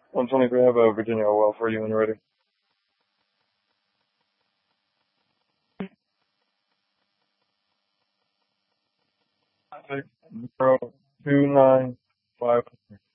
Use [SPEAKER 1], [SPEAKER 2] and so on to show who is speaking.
[SPEAKER 1] 123, I have a Virginia OL for you when you're ready. 60295.